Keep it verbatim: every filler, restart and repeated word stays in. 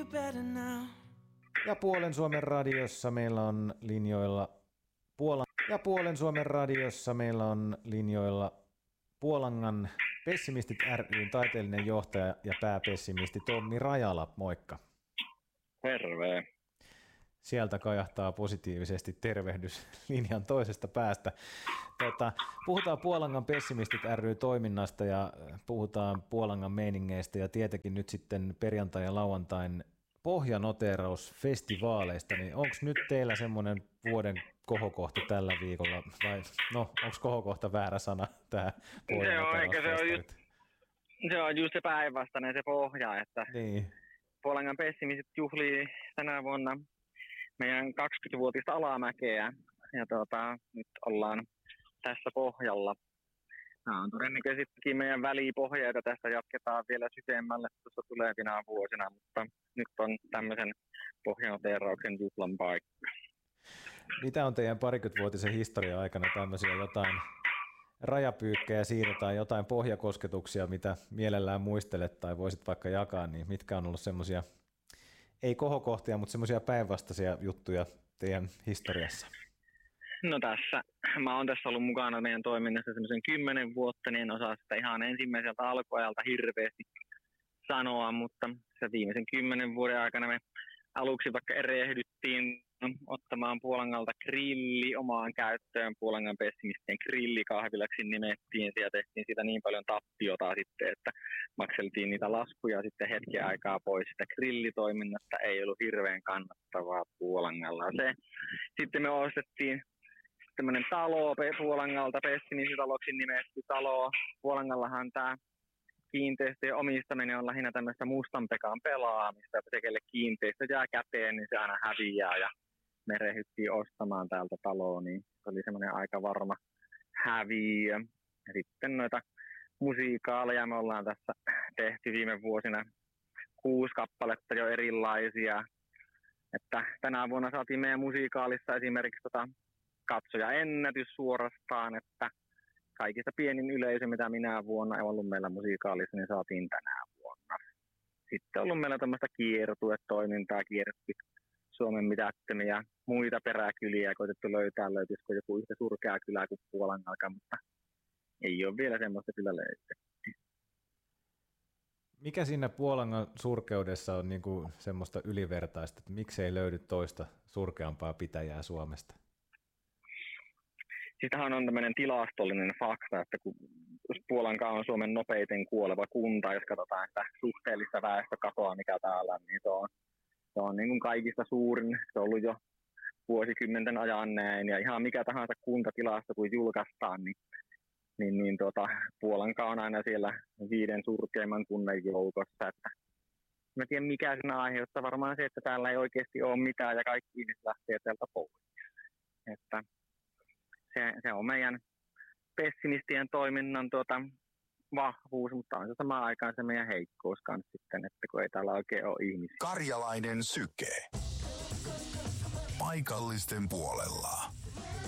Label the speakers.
Speaker 1: you better now.
Speaker 2: Ja Puolen Suomen radiossa meillä on linjoilla Puolan ja Puolen Suomen radiossa meillä on linjoilla Puolangan Pessimistit ry:n taiteellinen johtaja ja pääpessimisti Tommi Rajala. Moikka.
Speaker 3: Terve.
Speaker 2: Sieltä kajahtaa positiivisesti tervehdys linjan toisesta päästä. Tota, puhutaan Puolangan Pessimistit ry toiminnasta ja puhutaan Puolangan meiningeistä ja tietenkin nyt sitten perjantai- ja lauantain pohjanoteerausfestivaaleista, niin onko nyt teillä semmoinen vuoden kohokohta tällä viikolla, vai no, onko kohokohta väärä sana tämä
Speaker 3: pohjanoteerausfestivaali? Se, se on just se päinvastainen se pohja, että
Speaker 2: niin. Puolangan
Speaker 3: Pessimistit juhlii tänä vuonna meidän kaksikymmenvuotista alamäkeä, ja tuota, nyt ollaan tässä pohjalla. Nämä on todennäköisestikin meidän välipohjeita, tästä jatketaan vielä syvemmälle tuossa tulevina vuosina, mutta nyt on tämmöisen pohjanoteerauksen juhlan paikka.
Speaker 2: Mitä on teidän parikymmenvuotisen historian aikana tämmöisiä jotain rajapyykkejä siirretään, jotain pohjakosketuksia, mitä mielellään muistelet tai voisit vaikka jakaa, niin mitkä on ollut semmoisia, ei kohokohtia, mutta semmoisia päinvastaisia juttuja teidän historiassa?
Speaker 3: No tässä, mä oon tässä ollut mukana meidän toiminnassa semmoisen kymmenen vuotta, niin en osaa sitä ihan ensimmäiseltä alkuajalta hirveästi sanoa, mutta se viimeisen kymmenen vuoden aikana me aluksi vaikka erehdyttiin ottamaan Puolangalta grilli omaan käyttöön. Puolangan Pessimistien grillikahvilaksi nimettiin ja tehtiin siitä niin paljon tappiota sitten, että makseltiin niitä laskuja sitten hetken aikaa pois. Sitä grillitoiminnasta ei ollut hirveän kannattavaa Puolangalla. Se, sitten me ostettiin tämmöinen talo Puolangalta, Pessimistitaloksi nimetty talo. Puolangallahan tämä kiinteistöjen omistaminen on lähinnä tämmöistä mustan pekan pelaamista, että se kelle kiinteistö jää käteen, niin se aina häviää, ja me rehyttiin ostamaan täältä taloa, niin se oli semmoinen aika varma häviö. Ja sitten noita musiikaaleja me ollaan tässä tehty viime vuosina kuusi kappaletta jo erilaisia, että tänä vuonna saatiin meidän musiikaalissa esimerkiksi tota katsoja ennätys suorastaan, että kaikista pienin yleisö, mitä minä vuonna on ollut meillä musiikaalissa, niin saatiin tänä vuonna. Sitten on ollut meillä tämmöistä kiertuetoimintaa, kierretty Suomen mitättömiä muita peräkyliä, koitettu löytää, löytyisikö joku yhtä surkea kylää kuin Puolangalta, mutta ei ole vielä semmoista kyllä löydetty.
Speaker 2: Mikä siinä Puolangan surkeudessa on niin kuin semmoista ylivertaista, että miksei löydy toista surkeampaa pitäjää Suomesta?
Speaker 3: Sitähän on tämmöinen tilastollinen fakta, että kun Puolanka on Suomen nopeiten kuoleva kunta, jos katsotaan sitä suhteellista väestökatoa, mikä täällä on, niin se on, se on niin kuin kaikista suurin. Se on ollut jo vuosikymmenten ajan näin, ja ihan mikä tahansa kuntatilasto, kun julkaistaan, niin, niin, niin tuota, Puolanka on aina siellä viiden surkeimman kunnan joukossa. Että mä tiedän, mikä siinä aiheuttaa. Varmaan se, että täällä ei oikeasti ole mitään, ja kaikki ihmiset lähtee täältä pois. Että Se, se on meidän pessimistien toiminnan tuota vahvuus, mutta on se samaan aikaan se meidän heikkous kanssa sitten, että kun ei täällä oikein ole ihmisiä.
Speaker 4: Karjalainen syke. Paikallisten puolella.